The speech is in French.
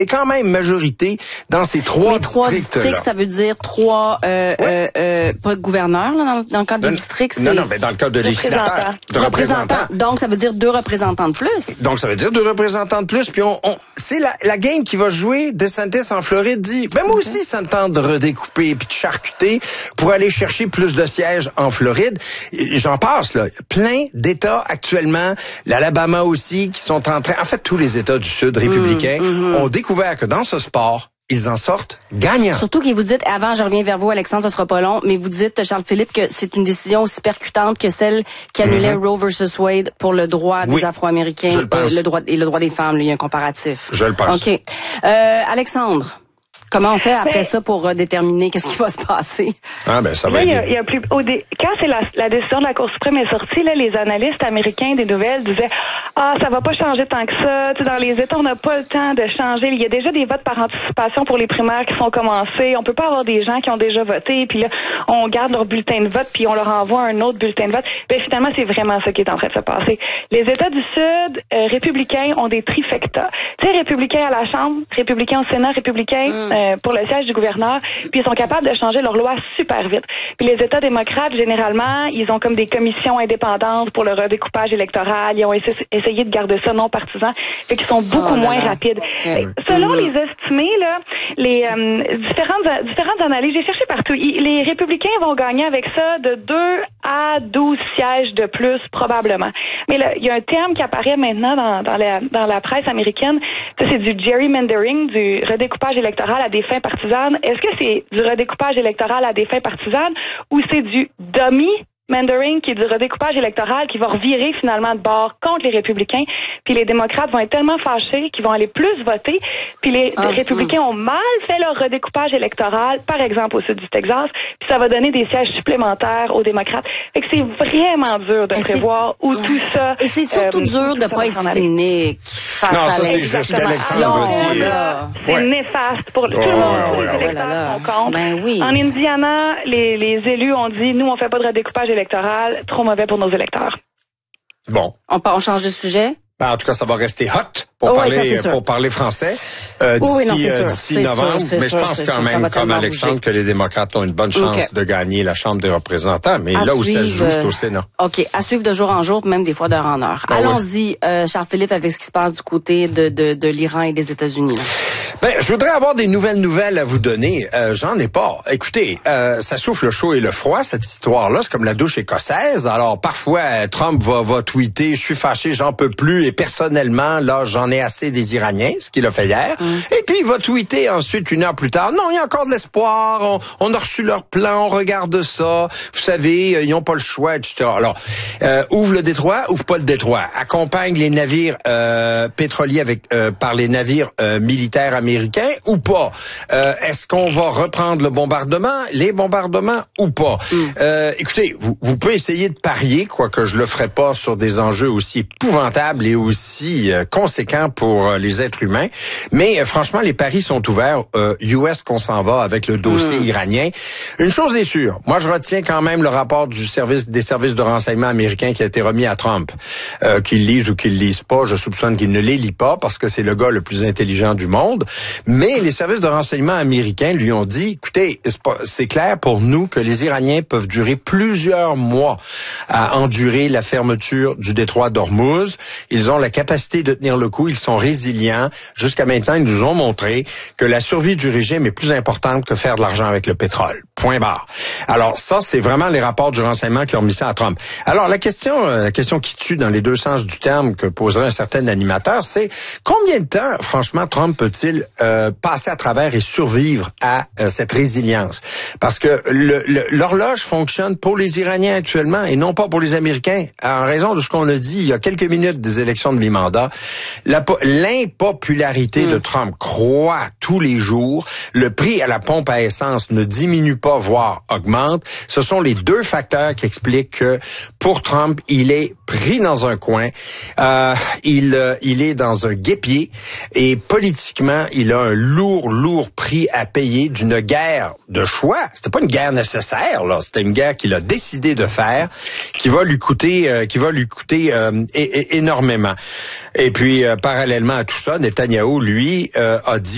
est quand même majorité dans ces trois districts-là. 3 districts, ça veut dire 3, pas de gouverneurs, là, dans le cadre des districts, c'est... Non, mais dans le cadre de législateurs. De représentants. Donc, ça veut dire 2 représentants de plus. Donc, ça veut dire 2 représentants de plus. Puis c'est la game qui va jouer. DeSantis en Floride dit, moi aussi, ça me tente de redécouper puis de charcuter pour aller chercher plus de sièges en Floride. J'en passe, là. Plein d'États actuellement, l'Alabama aussi, qui sont en train... En fait, tous les États du Sud républicains ont découvert que dans ce sport, ils en sortent gagnants. Surtout que vous dites, avant, je reviens vers vous, Alexandre, ce sera pas long, mais vous dites, Charles-Philippe, que c'est une décision aussi percutante que celle qui annulait Roe versus Wade pour le droit des Afro-Américains, le droit des femmes. Là, il y a un comparatif. Je le pense. OK. Alexandre, comment on fait après ça pour déterminer qu'est-ce qui va se passer? Ça va être... Quand c'est la décision de la Cour suprême est sortie, là, les analystes américains des nouvelles disaient ça va pas changer tant que ça. Dans les États, on n'a pas le temps de changer. Il y a déjà des votes par anticipation pour les primaires qui sont commencés. On peut pas avoir des gens qui ont déjà voté, puis là, on garde leur bulletin de vote, puis on leur envoie un autre bulletin de vote. Finalement, c'est vraiment ça qui est en train de se passer. Les États du Sud, républicains, ont des trifectas. Tu sais, républicains à la Chambre, républicains au Sénat, républicains pour le siège du gouverneur, puis ils sont capables de changer leur loi super vite. Puis les États démocrates, généralement, ils ont comme des commissions indépendantes pour le redécoupage électoral. Ils ont essayé de garder ça non partisan, fait qu'ils sont beaucoup moins rapides. Selon les estimés, là, les différentes analyses, j'ai cherché partout. Les républicains vont gagner avec ça de 2 à 12 sièges de plus, probablement. Mais là, il y a un terme qui apparaît maintenant dans la presse américaine. Ça, c'est du gerrymandering, du redécoupage électoral à des fins partisanes. Est-ce que c'est du redécoupage électoral à des fins partisanes ou c'est du dummy Mandering, qui est du redécoupage électoral, qui va revirer finalement de bord contre les républicains, puis les démocrates vont être tellement fâchés qu'ils vont aller plus voter, puis les républicains ont mal fait leur redécoupage électoral, par exemple au sud du Texas, puis ça va donner des sièges supplémentaires aux démocrates. Fait que c'est vraiment dur de prévoir où tout ça... Et c'est surtout dur de pas être cynique face à l'élection. C'est néfaste pour tout le monde. Les électeurs sont contre. En Indiana, les élus ont dit, nous, on fait pas de redécoupage électoral, trop mauvais pour nos électeurs. Bon. On change de sujet? En tout cas, ça va rester hot pour parler français d'ici novembre. Mais je pense quand même, comme Alexandre, que les démocrates ont une bonne chance de gagner la Chambre des représentants. Mais là où ça se joue, c'est au Sénat. OK. À suivre de jour en jour, même des fois d'heure en heure. Allons-y, Charles-Philippe, avec ce qui se passe du côté de l'Iran et des États-Unis. Je voudrais avoir des nouvelles à vous donner. J'en ai pas. Écoutez, ça souffle le chaud et le froid, cette histoire-là. C'est comme la douche écossaise. Alors, parfois, Trump va tweeter « Je suis fâché, j'en peux plus. » Et personnellement, là, j'en ai assez des Iraniens, ce qu'il a fait hier. Et puis, il va tweeter ensuite, 1 heure plus tard. « Non, il y a encore de l'espoir. On a reçu leur plan. On regarde ça. Vous savez, ils n'ont pas le choix, etc. » Alors, ouvre le détroit, ouvre pas le détroit. Accompagne les navires pétroliers par les navires militaires américains ou pas? Est-ce qu'on va reprendre les bombardements ou pas? Écoutez, vous pouvez essayer de parier, quoique je le ferai pas, sur des enjeux aussi épouvantables et aussi conséquents pour les êtres humains. Mais franchement, les paris sont ouverts. US qu'on s'en va avec le dossier iranien. Une chose est sûre, moi je retiens quand même le rapport des services de renseignement américains qui a été remis à Trump. Qu'il lise ou qu'il lise pas, je soupçonne qu'il ne les lit pas parce que c'est le gars le plus intelligent du monde. Mais les services de renseignement américains lui ont dit, écoutez, c'est clair pour nous que les Iraniens peuvent durer plusieurs mois à endurer la fermeture du détroit d'Ormuz. Ils ont la capacité de tenir le coup, ils sont résilients. Jusqu'à maintenant, ils nous ont montré que la survie du régime est plus importante que faire de l'argent avec le pétrole. Point barre. Alors ça, c'est vraiment les rapports du renseignement qui ont mis ça à Trump. Alors la question qui tue dans les deux sens du terme que poserait un certain animateur, c'est combien de temps, franchement, Trump peut-il passer à travers et survivre à cette résilience? Parce que l'horloge fonctionne pour les Iraniens actuellement et non pas pour les Américains. En raison de ce qu'on a dit il y a quelques minutes des élections de mi-mandat, l'impopularité de Trump croît tous les jours. Le prix à la pompe à essence ne diminue pas, voire augmente. Ce sont les deux facteurs qui expliquent que pour Trump, il est pris dans un coin. Il est dans un guêpier et politiquement, il a un lourd prix à payer d'une guerre de choix. C'était pas une guerre nécessaire, là. C'était une guerre qu'il a décidé de faire, qui va lui coûter énormément. Et puis, parallèlement à tout ça, Netanyahou, lui, a dit